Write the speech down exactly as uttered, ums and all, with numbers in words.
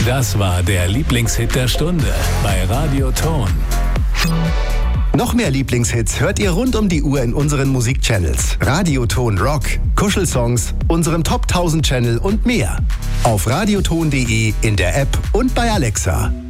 Das war der Lieblingshit der Stunde bei Radio Ton. Noch mehr Lieblingshits hört ihr rund um die Uhr in unseren Musikchannels. Radioton Rock, Kuschelsongs, unserem Top tausend Channel und mehr. Auf radioton punkt de, in der App und bei Alexa.